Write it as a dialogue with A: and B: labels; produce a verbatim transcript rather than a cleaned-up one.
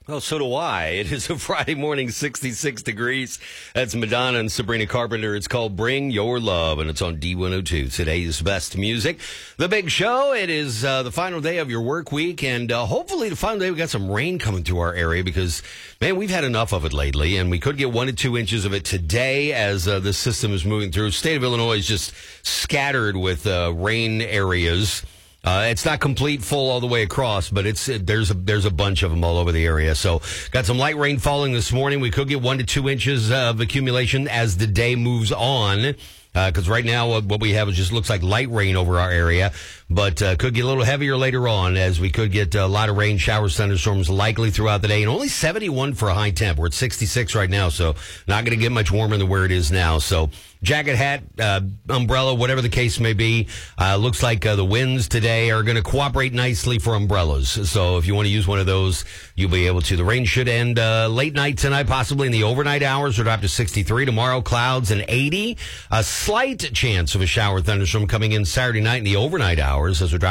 A: Oh, so do I. It is a Friday morning, sixty-six degrees. That's Madonna and Sabrina Carpenter. It's called Bring Your Love, and it's on D one oh two, today's best music. The big show, it is uh, the final day of your work week, and uh, hopefully the final day we got some rain coming through our area because, man, we've had enough of it lately, and we could get one to two inches of it today as uh, this system is moving through. State of Illinois is just scattered with uh, rain areas. Uh, it's not complete full all the way across, but it's uh, there's a there's a bunch of them all over the area. So got some light rain falling this morning. We could get one to two inches of accumulation as the day moves on. Because uh, right now uh, what we have is just looks like light rain over our area, but uh, could get a little heavier later on as we could get a lot of rain, showers, thunderstorms likely throughout the day, and only seventy-one for a high temp. We're at sixty-six right now, so not going to get much warmer than where it is now. So jacket, hat, uh, umbrella, whatever the case may be. Uh, looks like uh, the winds today are going to cooperate nicely for umbrellas. So if you want to use one of those, you'll be able to. The rain should end uh, late night tonight, possibly in the overnight hours. We're drop to sixty-three tomorrow, clouds and eighty. A slight chance of a shower thunderstorm coming in Saturday night in the overnight hours as we drop